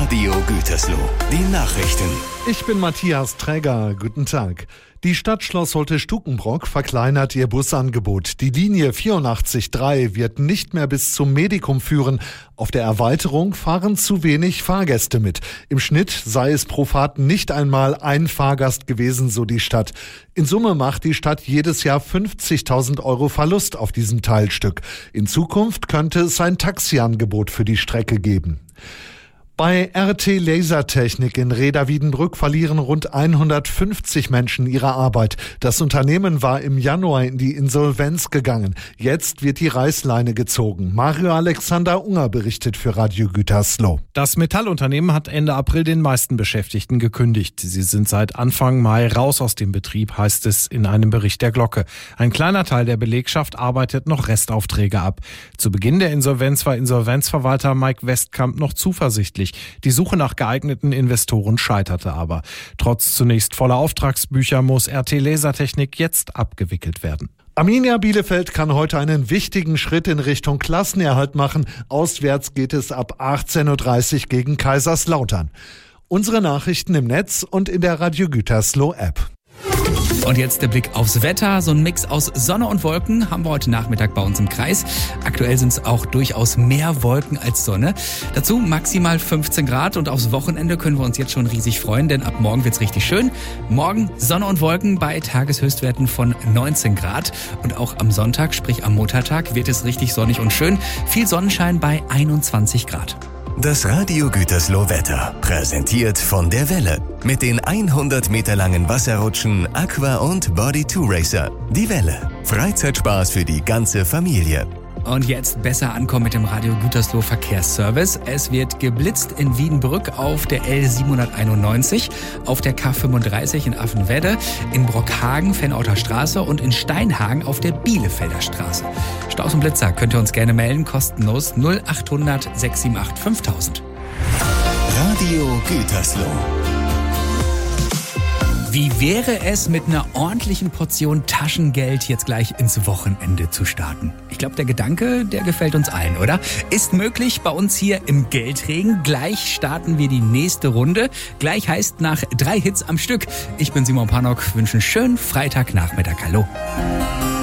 Radio Gütersloh. Die Nachrichten. Ich bin Matthias Träger. Guten Tag. Die Stadt Schloss-Holte-Stukenbrock verkleinert ihr Busangebot. Die Linie 84-3 wird nicht mehr bis zum Medikum führen. Auf der Erweiterung fahren zu wenig Fahrgäste mit. Im Schnitt sei es pro Fahrt nicht einmal ein Fahrgast gewesen, so die Stadt. In Summe macht die Stadt jedes Jahr 50.000 € Verlust auf diesem Teilstück. In Zukunft könnte es ein Taxiangebot für die Strecke geben. Bei RT Lasertechnik in Reda-Wiedenbrück verlieren rund 150 Menschen ihre Arbeit. Das Unternehmen war im Januar in die Insolvenz gegangen. Jetzt wird die Reißleine gezogen. Mario Alexander Unger berichtet für Radio Gütersloh. Das Metallunternehmen hat Ende April den meisten Beschäftigten gekündigt. Sie sind seit Anfang Mai raus aus dem Betrieb, heißt es in einem Bericht der Glocke. Ein kleiner Teil der Belegschaft arbeitet noch Restaufträge ab. Zu Beginn der Insolvenz war Insolvenzverwalter Mike Westkamp noch zuversichtlich. Die Suche nach geeigneten Investoren scheiterte aber. Trotz zunächst voller Auftragsbücher muss RT Lasertechnik jetzt abgewickelt werden. Arminia Bielefeld kann heute einen wichtigen Schritt in Richtung Klassenerhalt machen. Auswärts geht es ab 18:30 Uhr gegen Kaiserslautern. Unsere Nachrichten im Netz und in der Radio Gütersloh App. Und jetzt der Blick aufs Wetter. So ein Mix aus Sonne und Wolken haben wir heute Nachmittag bei uns im Kreis. Aktuell sind es auch durchaus mehr Wolken als Sonne. Dazu maximal 15 Grad und aufs Wochenende können wir uns jetzt schon riesig freuen, denn ab morgen wird's richtig schön. Morgen Sonne und Wolken bei Tageshöchstwerten von 19 Grad. Und auch am Sonntag, sprich am Muttertag, wird es richtig sonnig und schön. Viel Sonnenschein bei 21 Grad. Das Radio Gütersloh Wetter, präsentiert von der Welle. Mit den 100 Meter langen Wasserrutschen Aqua und Body 2 Racer. Die Welle. Freizeitspaß für die ganze Familie. Und jetzt besser ankommen mit dem Radio Gütersloh Verkehrsservice. Es wird geblitzt in Wiedenbrück auf der L791, auf der K35 in Affenwedde, in Brockhagen, Vennauter Straße und in Steinhagen auf der Bielefelder Straße. Staus und Blitzer könnt ihr uns gerne melden, kostenlos 0800 678 5000. Radio Gütersloh. Wie wäre es mit einer ordentlichen Portion Taschengeld jetzt gleich ins Wochenende zu starten? Ich glaube, der Gedanke, der gefällt uns allen, oder? Ist möglich bei uns hier im Geldregen. Gleich starten wir die nächste Runde. Gleich heißt nach 3 Hits am Stück. Ich bin Simon Panok, wünsche einen schönen Freitagnachmittag. Hallo.